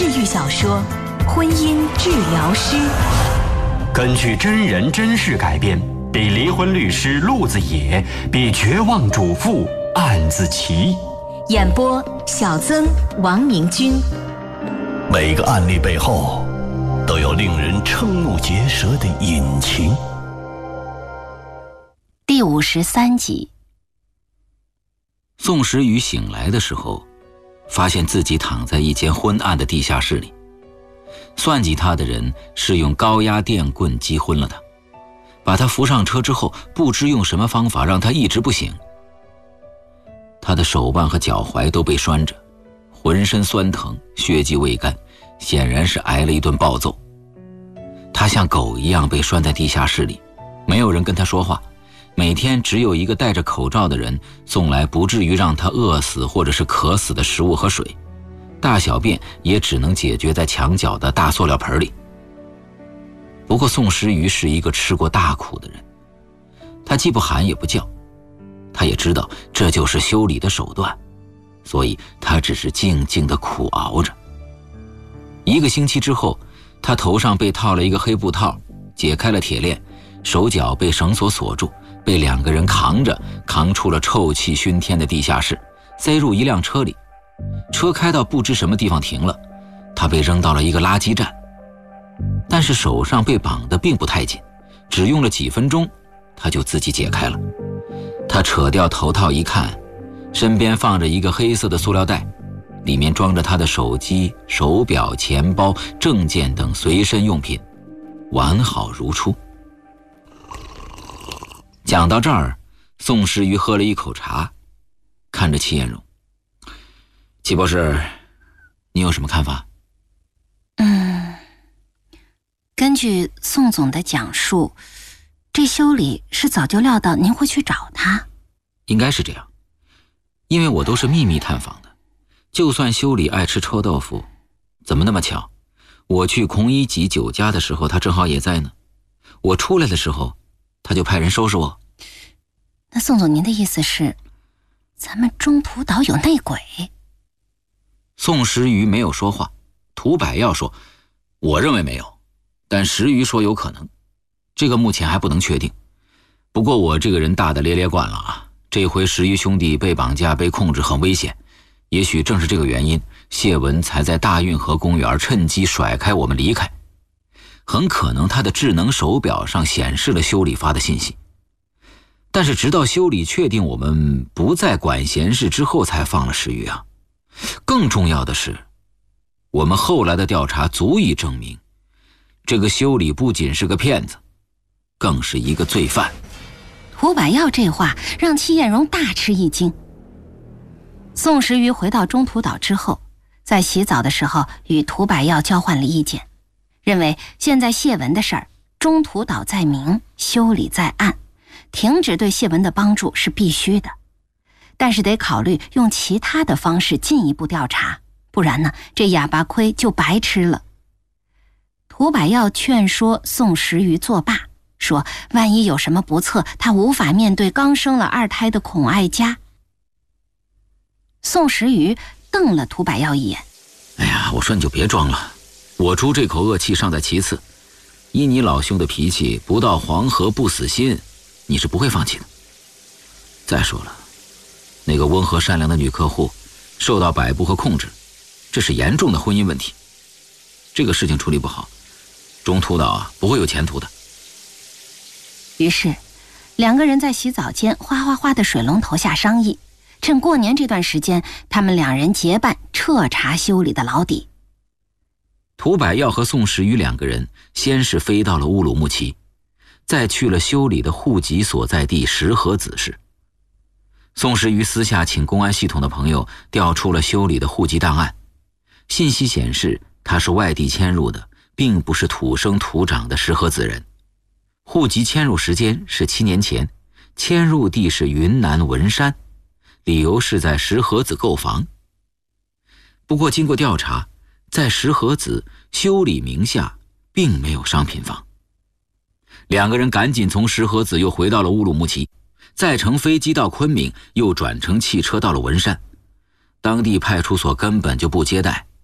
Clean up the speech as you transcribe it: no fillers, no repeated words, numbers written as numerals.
愈小说《婚姻治疗师》， 根据真人真事改编，比离婚律师陆子野，比绝望主妇案子奇。 演播小曾、王明君。 每个案例背后都有令人瞠目结舌的隐情。 第53集。 宋时雨醒来的时候，发现自己躺在一间昏暗的地下室里。算计他的人是用高压电棍击昏了他，把他扶上车之后，不知用什么方法让他一直不醒。他的手腕和脚踝都被拴着，浑身酸疼，血迹未干，显然是挨了一顿暴揍。他像狗一样被拴在地下室里，没有人跟他说话，每天只有一个戴着口罩的人送来不至于让他饿死或者是渴死的食物和水，大小便也只能解决在墙角的大塑料盆里。不过宋时雨是一个吃过大苦的人，他既不喊也不叫，他也知道这就是修理的手段，所以他只是静静地苦熬着。1个星期之后，他头上被套了一个黑布套，解开了铁链，手脚被绳索锁住，被2个人扛出了臭气熏天的地下室，塞入一辆车里。车开到不知什么地方停了，他被扔到了一个垃圾站。但是手上被绑得并不太紧，只用了几分钟，他就自己解开了。他扯掉头套一看，身边放着一个黑色的塑料袋，里面装着他的手机、手表、钱包、证件等随身用品，完好如初。讲到这儿，宋时雨喝了一口茶，看着戚艳荣：“戚博士，你有什么看法？” 根据宋总的讲述，这修理是早就料到您会去找他。 应该是这样，因为我都是秘密探访的。就算修理爱吃臭豆腐，怎么那么巧，我去孔乙己酒家的时候他正好也在呢。我出来的时候他就派人收拾我。 那宋总，您的意思是咱们中途岛有内鬼？ 宋时雨没有说话。涂百耀说：“我认为没有，但时雨说有可能，这个目前还不能确定。不过我这个人大大咧咧惯了啊，这回时雨兄弟被绑架被控制很危险，也许正是这个原因，谢文才在大运河公园趁机甩开我们离开。很可能他的智能手表上显示了修理发的信息，但是直到修理确定我们不再管闲事之后才放了时雨啊。更重要的是，我们后来的调查足以证明，这个修理不仅是个骗子，更是一个罪犯。” 涂百耀这话让戚艳荣大吃一惊。宋时雨回到中途岛之后，在洗澡的时候与涂百耀交换了意见，认为现在谢文的事儿，中途岛在明，修理在暗，停止对谢文的帮助是必须的，但是得考虑用其他的方式进一步调查，不然呢，这哑巴亏就白吃了。涂百耀劝说宋时雨作罢，说万一有什么不测，他无法面对刚生了2胎的孔爱家。宋时雨瞪了涂百耀一眼：“ 哎呀，我说你就别装了，我出这口恶气尚在其次，依你老兄的脾气，不到黄河不死心，你是不会放弃的。再说了，那个温和善良的女客户受到摆布和控制，这是严重的婚姻问题。这个事情处理不好，中途岛不会有前途的。” 于是2个人在洗澡间哗哗哗的水龙头下商议，趁过年这段时间，他们2人结伴彻查修理的老底。 涂百耀和宋时雨2个人先是飞到了乌鲁木齐，再去了修理的户籍所在地石河子市。宋时雨私下请公安系统的朋友调出了修理的户籍档案，信息显示他是外地迁入的，并不是土生土长的石河子人。户籍迁入时间是7年前，迁入地是云南文山，理由是在石河子购房。不过经过调查，在石河子修理名下并没有商品房。2个人赶紧从石河子又回到了乌鲁木齐，再乘飞机到昆明，又转乘汽车到了文山。当地派出所根本就不接待，